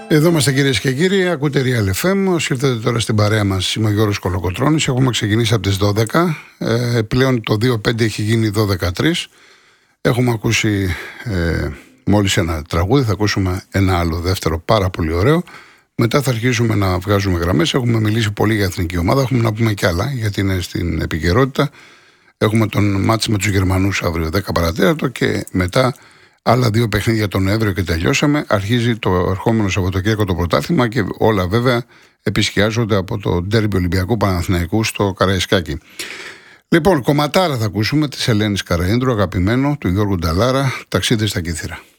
Εδώ είμαστε κυρίες και κύριοι, ακούτε Real FM. Όσοι ήρθατε τώρα στην παρέα μας, είμαι ο Γιώργος Κολοκοτρώνης. Έχουμε ξεκινήσει από τις 12. Πλέον το 2-5 έχει γίνει 12-3. Έχουμε ακούσει μόλις ένα τραγούδι, θα ακούσουμε ένα άλλο δεύτερο πάρα πολύ ωραίο. Μετά θα αρχίσουμε να βγάζουμε γραμμές. Έχουμε μιλήσει πολύ για εθνική ομάδα. Έχουμε να πούμε κι άλλα, γιατί είναι στην επικαιρότητα. Έχουμε τον μάτς με τους Γερμανούς αύριο 10 παρατέταρτο και μετά άλλα 2 παιχνίδια τον Νοέμβριο και τελειώσαμε. Αρχίζει το ερχόμενο Σαββατοκύριακο το πρωτάθλημα και όλα βέβαια επισκιάζονται από το ντέρμπι Ολυμπιακού Παναθηναϊκού στο Καραϊσκάκι. Λοιπόν, κομματάρα θα ακούσουμε της Ελένης Καραΐνδρου, αγαπημένο του Γιώργου Νταλάρα, ταξίδι στα Κύθυρα.